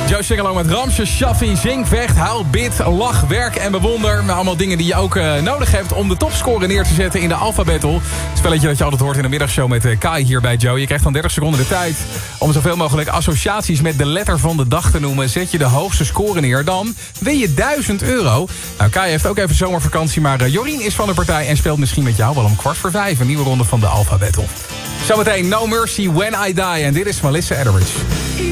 Joe Singalong met Ramses, Shaffi, zing, vecht, huil, bid, lach, werk en bewonder. Allemaal dingen die je ook nodig hebt om de topscore neer te zetten in de Alpha Battle. Spelletje dat je altijd hoort in de middagshow met Kai hier bij Joe. Je krijgt dan 30 seconden de tijd om zoveel mogelijk associaties met de letter van de dag te noemen. Zet je de hoogste score neer, dan win je €1000. Nou, Kai heeft ook even zomervakantie, maar Jorien is van de partij en speelt misschien met jou wel om 4:45. Een nieuwe ronde van de Alpha Battle. Zometeen No Mercy When I Die en dit is Melissa Etheridge.